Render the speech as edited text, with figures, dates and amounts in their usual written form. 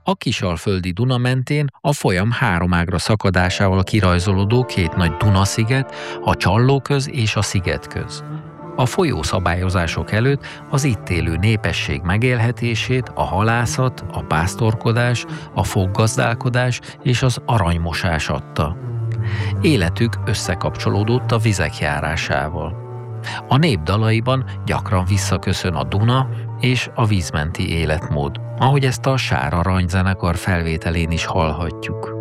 A Kisalföldi Duna mentén a folyam három ágra szakadásával kirajzolódó két nagy Dunasziget, a Csallóköz és a Szigetköz. A folyó szabályozások előtt az itt élő népesség megélhetését a halászat, a pásztorkodás, a foggazdálkodás és az aranymosás adta. Életük összekapcsolódott a vizek járásával. A nép dalaiban gyakran visszaköszön a Duna és a vízmenti életmód, ahogy ezt a Sár Arany zenekar felvételén is hallhatjuk.